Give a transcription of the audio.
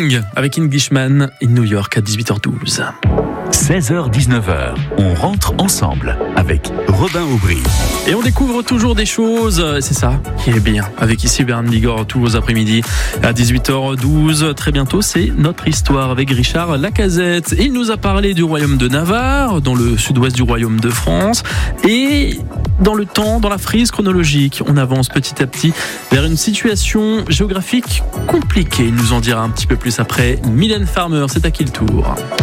Young avec Englishman in New York à 18h12. 16h-19h, on rentre ensemble avec Robin Aubry. Et on découvre toujours des choses, c'est ça qui est bien. Avec ici Bernard Bigorre tous vos après-midi à 18h12. Très bientôt, c'est notre histoire avec Richard Lacazette. Il nous a parlé du royaume de Navarre, dans le sud-ouest du royaume de France. Et dans le temps, dans la frise chronologique, on avance petit à petit vers une situation géographique compliquée. Il nous en dira un petit peu plus après. Mylène Farmer, c'est à qui le tour ?